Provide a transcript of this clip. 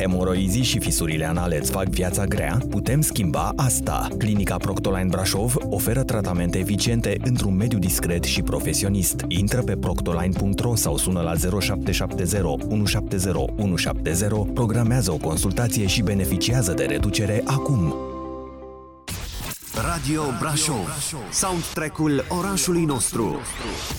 Hemoroizii și fisurile anale îți fac viața grea? Putem schimba asta. Clinica Proctoline Brașov oferă tratamente eficiente într-un mediu discret și profesionist. Intră pe proctoline.ro sau sună la 0770 170 170, programează o consultație și beneficiază de reducere acum. Radio Brașov, soundtrack-ul orașului nostru.